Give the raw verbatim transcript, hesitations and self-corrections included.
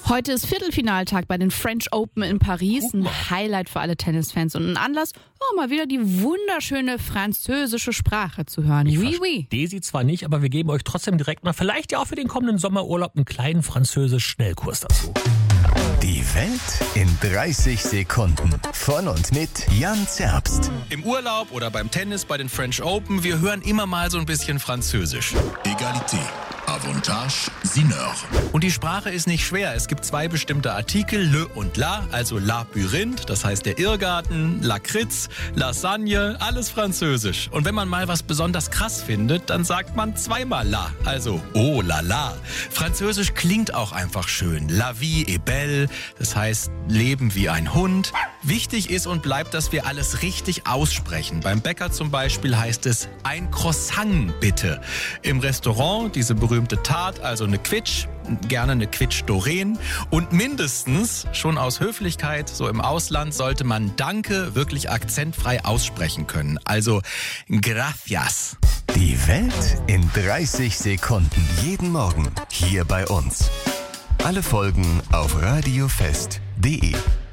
Heute ist Viertelfinaltag bei den French Open in Paris. Ein Highlight für alle Tennisfans und ein Anlass, oh, mal wieder die wunderschöne französische Sprache zu hören. Ich oui, oui. verstehe sie zwar nicht, aber wir geben euch trotzdem direkt mal, vielleicht ja auch für den kommenden Sommerurlaub, einen kleinen Französisch-Schnellkurs dazu. Die Welt in dreißig Sekunden. Von und mit Jan Zerbst. Im Urlaub oder beim Tennis bei den French Open, wir hören immer mal so ein bisschen Französisch. Égalité, Avantage, Sineur. Und die Sprache ist nicht schwer. Es gibt zwei bestimmte Artikel, le und la, also Labyrinth, das heißt der Irrgarten, Lakritz, Lasagne, alles französisch. Und wenn man mal was besonders krass findet, dann sagt man zweimal la, also oh la la. Französisch klingt auch einfach schön. La vie est belle, das heißt Leben wie ein Hund. Wichtig ist und bleibt, dass wir alles richtig aussprechen. Beim Bäcker zum Beispiel heißt es ein Croissant bitte. Im Restaurant diese berühmte Tarte, also eine Quitsch, gerne eine Quitsch Doreen. Und mindestens, schon aus Höflichkeit, so im Ausland, sollte man Danke wirklich akzentfrei aussprechen können. Also gracias. Die Welt in dreißig Sekunden. Jeden Morgen hier bei uns. Alle Folgen auf radiofest punkt de.